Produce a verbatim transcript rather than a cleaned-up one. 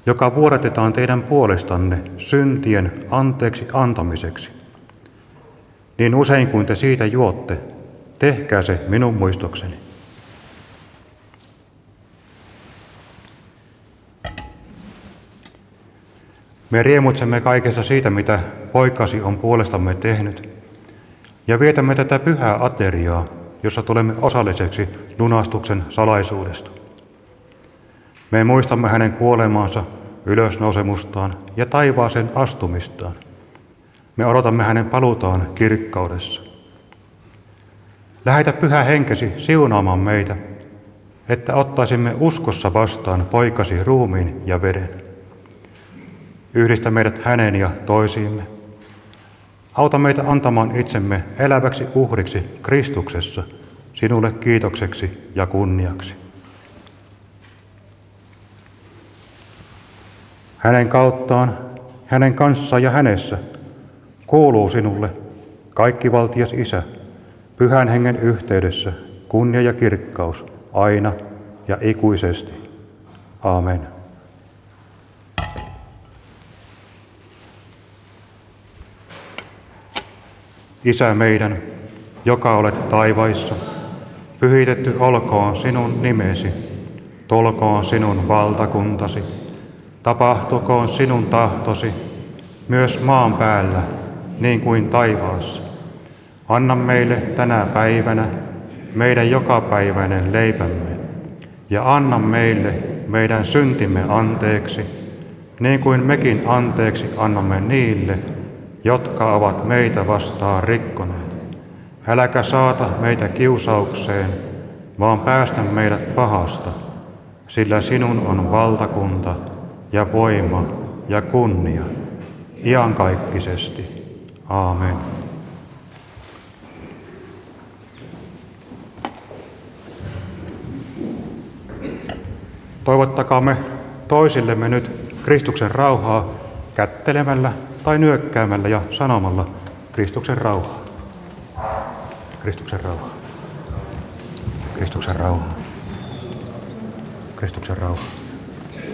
joka vuodatetaan teidän puolestanne syntien anteeksi antamiseksi. Niin usein kuin te siitä juotte, tehkää se minun muistokseni. Me riemuitsemme kaikesta siitä, mitä poikasi on puolestamme tehnyt, ja vietämme tätä pyhää ateriaa, jossa tulemme osalliseksi lunastuksen salaisuudesta. Me muistamme hänen kuolemaansa, ylösnousemustaan ja taivaaseen astumistaan. Me odotamme hänen paluutaan kirkkaudessa. Lähetä Pyhä Henkesi siunaamaan meitä, että ottaisimme uskossa vastaan poikasi ruumiin ja veren. Yhdistä meidät hänen ja toisiimme. Auta meitä antamaan itsemme eläväksi uhriksi Kristuksessa, sinulle kiitokseksi ja kunniaksi. Hänen kauttaan, hänen kanssaan ja hänessä kuuluu sinulle, kaikkivaltias Isä, Pyhän Hengen yhteydessä kunnia ja kirkkaus aina ja ikuisesti. Aamen. Isä meidän, joka olet taivaissa, pyhitetty olkoon sinun nimesi, tulkoon sinun valtakuntasi, tapahtukoon sinun tahtosi, myös maan päällä, niin kuin taivaassa. Anna meille tänä päivänä meidän jokapäiväinen leipämme, ja anna meille meidän syntimme anteeksi, niin kuin mekin anteeksi annamme niille, jotka ovat meitä vastaan rikkoneet. Äläkä saata meitä kiusaukseen, vaan päästä meidät pahasta, sillä sinun on valtakunta ja voima ja kunnia, iankaikkisesti. Aamen. Toivottakaamme toisillemme nyt Kristuksen rauhaa kättelemällä tai nyökkäämällä ja sanomalla Kristuksen rauhaa. Kristuksen rauhaa. Kristuksen rauhaa. Kristuksen rauhaa.